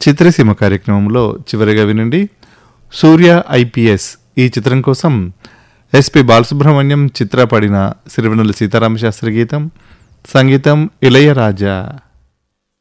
చిత్రసీమ కార్యక్రమంలో చివరిగా వినండి సూర్య ఐపీఎస్ ఈ చిత్రం కోసం ఎస్పి బాలసుబ్రహ్మణ్యం చిత్ర పాడిన సిరివెన్నెల సీతారామశాస్త్రి గీతం, సంగీతం ఇళయరాజా.